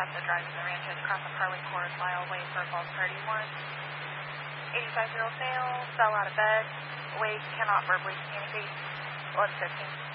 after driving the Ranches across the Carly Court mile waiting for a false 31. 85-year-old male, fell out of bed, awake, cannot verbally communicate, 11:15.